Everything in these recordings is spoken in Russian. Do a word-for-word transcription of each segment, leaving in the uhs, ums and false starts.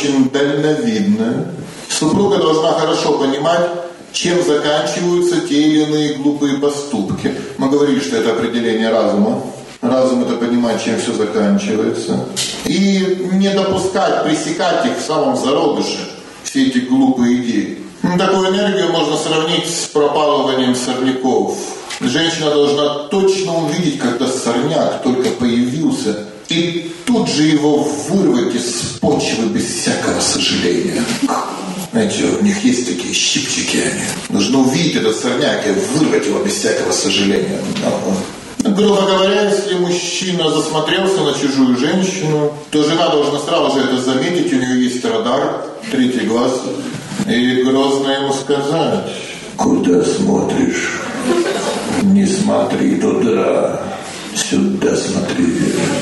очень дальновидная. Супруга должна хорошо понимать, чем заканчиваются те или иные глупые поступки. Мы говорили, что это определение разума. Разум – это понимать, чем все заканчивается. И не допускать, пресекать их в самом зародыше, все эти глупые идеи. Такую энергию можно сравнить с пропалыванием сорняков. Женщина должна точно увидеть, когда сорняк только появился, и тут же его вырвать из почвы без всякого сожаления. Знаете, у них есть такие щипчики, они. Нужно увидеть этот сорняк и вырвать его без всякого сожаления. Грубо говоря, если мужчина засмотрелся на чужую женщину, то жена должна сразу же это заметить, у нее есть радар, третий глаз, и грозно ему сказать: куда смотришь? Не смотри туда, сюда смотри.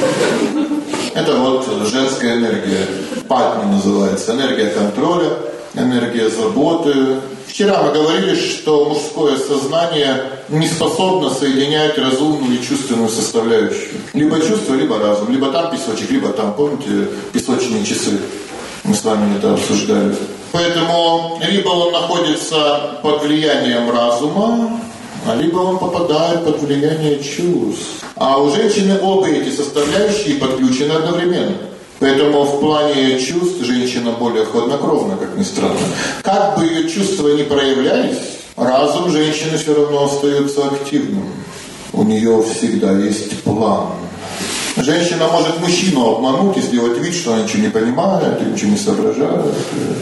Это вот женская энергия, патни называется, энергия контроля, энергия заботы. Вчера мы говорили, что мужское сознание не способно соединять разумную и чувственную составляющую. Либо чувство, либо разум. Либо там песочек, либо там, помните, песочные часы. Мы с вами это обсуждали. Поэтому либо он находится под влиянием разума, а либо он попадает под влияние чувств. А у женщины оба эти составляющие подключены одновременно. Поэтому в плане чувств женщина более хладнокровна, как ни странно. Как бы ее чувства ни проявлялись, разум женщины все равно остается активным. У нее всегда есть план. Женщина может мужчину обмануть и сделать вид, что она ничего не понимает, ничего не соображает,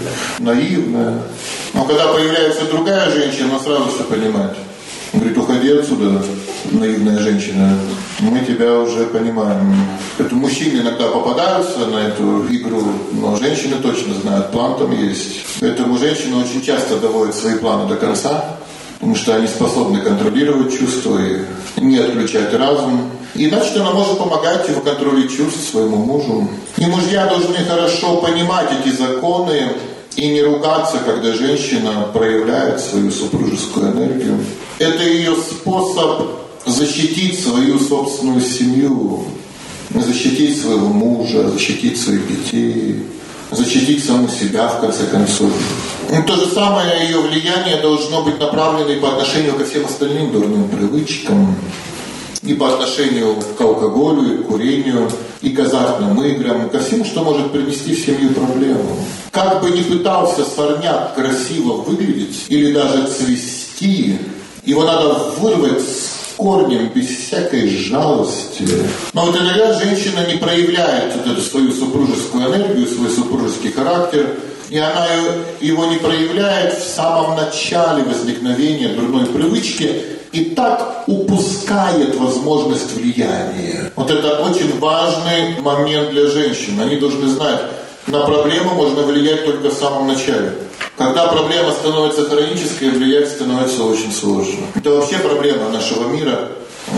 наивная. Но когда появляется другая женщина, она сразу все понимает. Он говорит: уходи отсюда, наивная женщина, мы тебя уже понимаем. Это мужчины иногда попадаются на эту игру, но женщины точно знают, план там есть. Поэтому женщины очень часто доводят свои планы до конца, потому что они способны контролировать чувства и не отключать разум. И значит, она может помогать в контроле чувств своему мужу. И мужья должны хорошо понимать эти законы и не ругаться, когда женщина проявляет свою супружескую энергию. Это ее способ защитить свою собственную семью, защитить своего мужа, защитить своих детей, защитить саму себя, в конце концов. И то же самое ее влияние должно быть направлено и по отношению ко всем остальным дурным привычкам, и по отношению к алкоголю, и к курению, и к азартным играм, ко всему, что может принести в семью проблему. Как бы ни пытался сорняк красиво выглядеть или даже цвести, его надо вырвать с корнем, без всякой жалости. Но вот иногда женщина не проявляет вот эту свою супружескую энергию, свой супружеский характер, и она его не проявляет в самом начале возникновения дурной привычки, и так упускает возможность влияния. Вот это очень важный момент для женщин. Они должны знать, на проблему можно влиять только в самом начале. Когда проблема становится хронической, влиять становится очень сложно. Это вообще проблема нашего мира.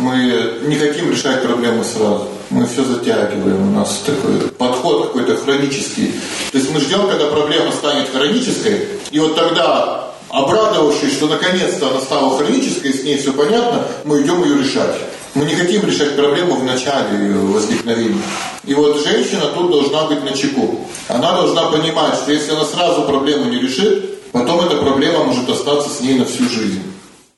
Мы не хотим решать проблемы сразу. Мы все затягиваем. У нас такой подход какой-то хронический. То есть мы ждем, когда проблема станет хронической, и вот тогда, обрадовавшись, что наконец-то она стала хронической, с ней все понятно, мы идем ее решать. Мы не хотим решать проблему в начале ее возникновения. И вот женщина тут должна быть начеку. Она должна понимать, что если она сразу проблему не решит, потом эта проблема может остаться с ней на всю жизнь.